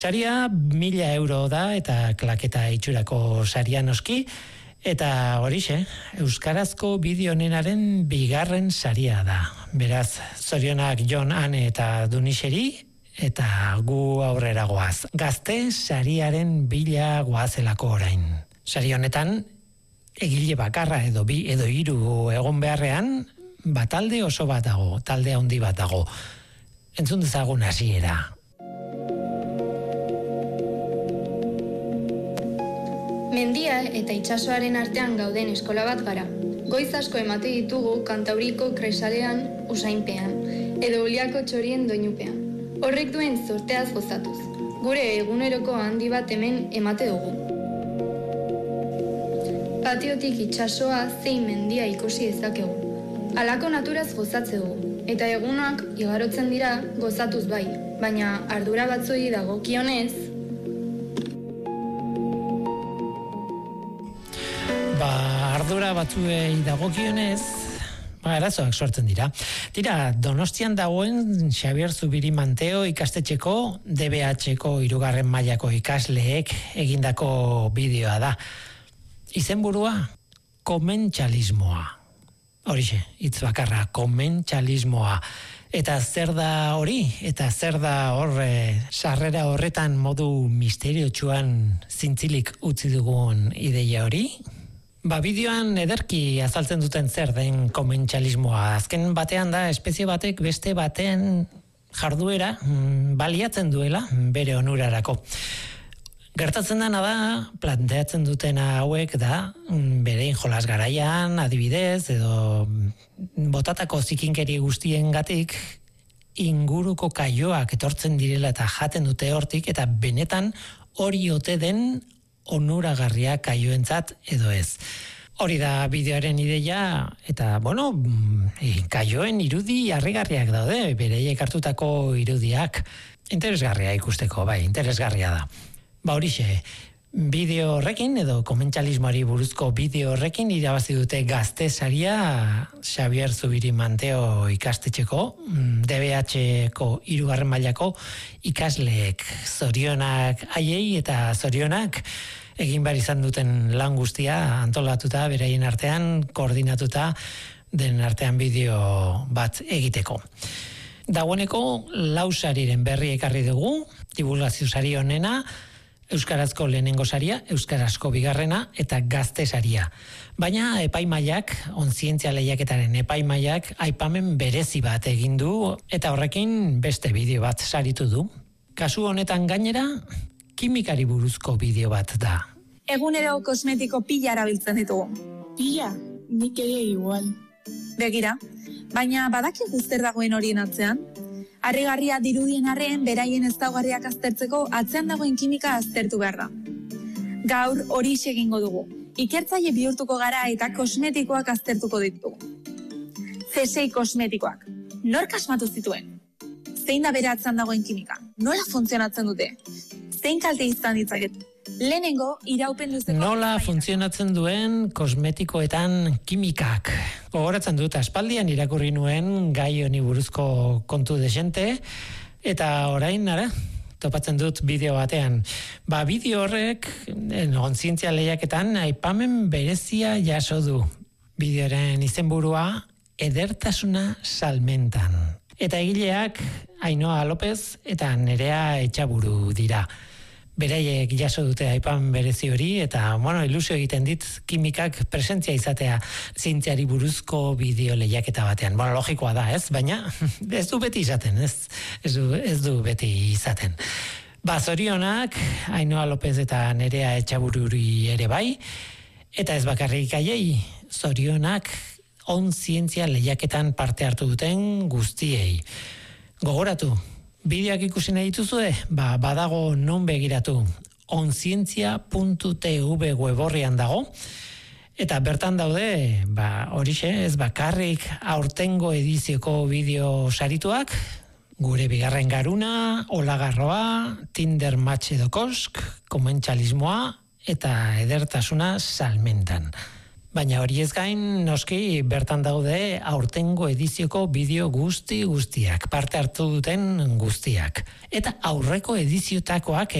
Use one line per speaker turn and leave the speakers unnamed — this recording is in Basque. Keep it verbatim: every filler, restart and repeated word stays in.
Saria mila euro da eta klaketa itxurako saria noski, eta horixe, euskarazko bideo onenaren bigarren saria da. Beraz, zorionak Jon, Ane eta Dunixeri, eta gu aurrera goaz. Gazte sariaren bila goazelako orain. Sari honetan, egile bakarra edo bi edo hiru egon beharrean, bat talde oso bat dago, talde handi bat dago. Entzun dezagun hasiera.
Mendia eta itsasoaren artean gauden eskola bat gara. Goiz asko emate ditugu Kantauriko kresalean usainpean, edo Uliako txorien doinupean. Horrek duen zorteaz gozatuz. Gure eguneroko handi bat hemen emate dugu. Patiotik itsasoa zein mendia ikusi dezakegu. Halako naturaz gozatze dugu, eta egunak igarotzen dira gozatuz bai, baina ardura batzuei dagokionez,
Ba, ardura batzuei dagokionez, ba, arazoak sortzen dira. Tira, Donostian dagoen Xabier Zubiri Manteo ikastetxeko D B H-ko hirugarren mailako ikasleek egindako bideoa da. Izenburua, komentxalismoa. Horixe, hitz bakarra, komentxalismoa. Eta zer da hori? Eta zer da horre, sarrera horretan modu misteriotsuan zintzilik utzi dugun ideia hori? Ba, bideoan ederki azaltzen duten zer den komentxalismoa. Azken batean da, espezie batek beste baten jarduera mm, baliatzen duela bere onurarako. Gertatzen dena da, planteatzen dutena hauek da, mm, berein jolas garaian, adibidez, edo botatako zikinkeri guztiengatik inguruko kaioak etortzen direla eta jaten dute hortik, eta benetan hori ote den onuragarria kaioentzat edo ez. Hori da bideoaren ideia, eta, bueno, kaioen irudi harrigarriak daude, bereiek hartutako irudiak. Interesgarria ikusteko, bai, interesgarria da. Ba horixe, bideo horrekin, edo komentxalismoari buruzko bideo horrekin irabazi dute gazte saria Xabier Zubiri Manteo ikastetxeko, D B H-ko hirugarren mailako ikasleek. Zorionak haiei eta zorionak egin behar izan duten lan guztia antolatuta, beraien artean, koordinatuta den artean bideo bat egiteko. Dagoeneko lau sariren berri ekarri dugu, divulgazio sari honena, euskarazko lehenengo saria, euskarazko bigarrena eta gazte saria. Baina epaimaiak, onzientzia lehiaketaren epaimaiak, aipamen berezi bat egin du eta horrekin beste bideo bat saritu du. Kasu honetan gainera, kimikari buruzko bideo bat da.
Egunero kosmetiko pila erabiltzen ditugu.
Pila? Nik ere igual.
Begira, baina badakik zer dagoen horien atzean? Harrigarria dirudien arren, beraien ezaugarriak aztertzeko atzean dagoen kimika aztertu behar da. Gaur hori egingo dugu. Ikertzaile bihurtuko gara eta kosmetikoak aztertuko ditugu. C sei kosmetikoak. Nork asmatu zituen? Zein da bere atzean dagoen kimika? Nola funtzionatzen dute? Zein kalte izan ditzaket? Lehenengo, iraupen luzeko...
Nola funtzionatzen duen kosmetikoetan kimikak. Gogoratzen dut, aspaldian irakurri nuen gai honi buruzko kontu desente, eta orain, ara, topatzen dut bideo batean. Ba, bideo horrek, onzientzia lehiaketan, aipamen berezia jaso du. Bideoren izenburua, edertasuna salmentan. Eta egileak, Ainhoa López eta Nerea Etxaburu dira. Beraiek jaso dute aipamen berezi hori, eta, bueno, ilusio egiten dit kimikak presentzia izatea zientziari buruzko bideo lehiaketa batean. Bueno, logikoa da, ez? Baina ez du beti izaten, ez? Ez du, ez du beti izaten. Ba, zorionak, Ainhoa López eta Nerea Etxabururi ere bai, eta ez bakarrik haiei, zorionak on zientzia lehiaketan parte hartu duten guztiei. Gogoratu, bideoak ikusi nahi dituzue, ba, badago non begiratu, onzientzia puntu tv weborrian dago, eta bertan daude, ba, horixe, ez bakarrik aurtengo edizioko bideo sarituak, gure bigarren garuna, olagarroa, Tinder match edo kosk, komentxalismoa, eta edertasuna salmentan. Baina hori ez gain, noski bertan daude aurtengo edizioko bideo guzti guztiak, parte hartu duten guztiak. Eta aurreko ediziotakoak